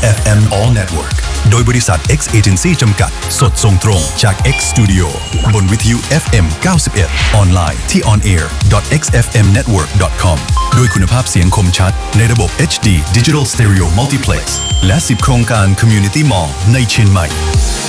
XFM All Network โดยบริษัท X Agency จำกัดสดส่งตรงจาก X Studio บนวิทยุ FM 91 ออนไลน์ที่ onair.xfmnetwork.com ด้วยคุณภาพเสียงคมชัดในระบบ HD Digital Stereo Multiplex และ10 โครงการ Community Mall ในเชียงใหม่